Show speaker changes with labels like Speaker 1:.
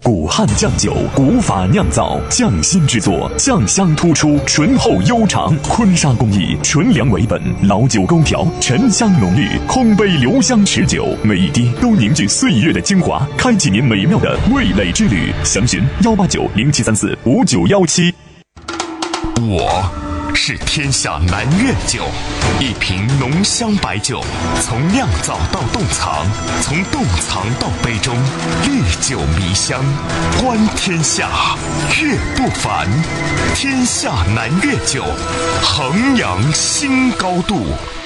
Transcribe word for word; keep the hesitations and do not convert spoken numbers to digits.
Speaker 1: 古汉酱酒，古法酿造，匠心制作，酱香突出，醇厚悠长。坤沙工艺，纯粮为本，老酒勾调，沉香浓郁，空杯留香持久，每一滴都凝聚岁月的精华，开启您美妙的味蕾之旅。详询幺八九零七三四五九幺七。
Speaker 2: 我是天下南粤酒，一瓶浓香白酒，从酿造到冻藏，从冻藏到杯中，历久弥香，观天下，悦不凡。天下南粤酒，衡阳新高度。